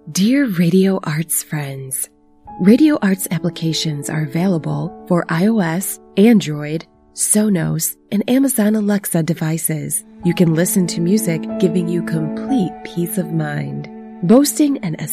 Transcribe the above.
Dear Radio Arts friends, Radio Arts applications are available for iOS, Android, Sonos, and Amazon Alexa devices. You can listen to music, giving you complete peace of mind. Boasting an